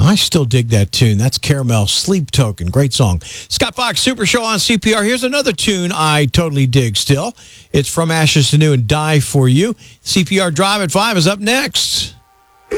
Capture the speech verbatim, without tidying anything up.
I still dig that tune. That's Caramel, Sleep Token. Great song. Scott Fox, Super Show on C P R. Here's another tune I totally dig still. It's From Ashes to New and Die For You. C P R Drive at five is up next.